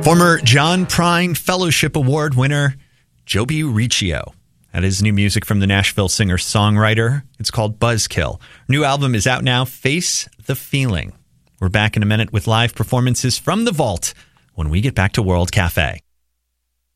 Former John Prine Fellowship Award winner Joby Riccio. That is new music from the Nashville singer-songwriter. It's called Buzzkill. New album is out now, Face the Feeling. We're back in a minute with live performances from the vault when we get back to World Cafe.